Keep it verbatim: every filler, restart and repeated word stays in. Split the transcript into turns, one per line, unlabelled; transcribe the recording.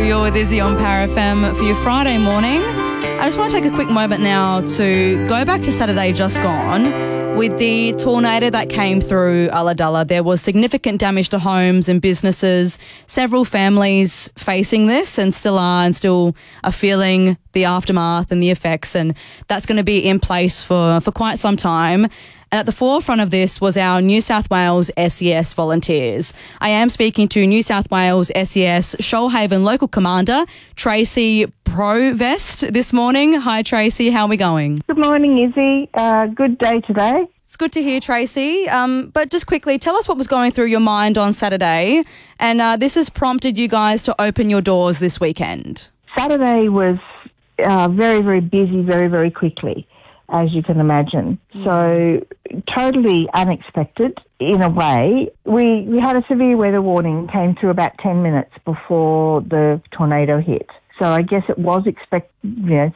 You're with Izzy on Power F M for your Friday morning. I just want to take a quick moment now to go back to Saturday just gone. With the tornado that came through Ulladulla, there was significant damage to homes and businesses. Several families facing this and still are and still are feeling the aftermath and the effects, and that's going to be in place for, for quite some time. And at the forefront of this was our New South Wales S E S volunteers. I am speaking to New South Wales S E S Shoalhaven Local Commander, Tracy Provest, this morning. Hi, Tracy. How are we going?
Good morning, Izzy. Uh, good day today.
It's good to hear, Tracy. Um, but just quickly, tell us what was going through your mind on Saturday. And uh, this has prompted you guys to open your doors this weekend.
Saturday was uh, very, very busy, very, very quickly, as you can imagine. So totally unexpected in a way. We we had a severe weather warning, came through about ten minutes before the tornado hit. So I guess it was expect, you know,